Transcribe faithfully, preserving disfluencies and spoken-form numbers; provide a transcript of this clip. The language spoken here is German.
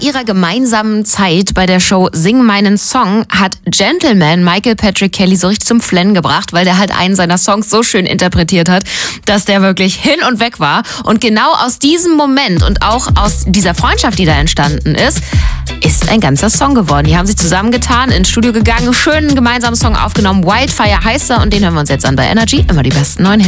ihrer gemeinsamen Zeit bei der Show Sing meinen Song hat Gentleman Michael Patrick Kelly so richtig zum Flennen gebracht, weil der halt einen seiner Songs so schön interpretiert hat, dass der wirklich hin und weg war. Und genau aus diesem Moment und auch aus dieser Freundschaft, die da entstanden ist, ist ein ganzer Song geworden. Die haben sich zusammengetan, ins Studio gegangen, schönen gemeinsamen Song aufgenommen. Wildfire heißt er und den hören wir uns jetzt an bei Energy. Immer die besten neuen Hits.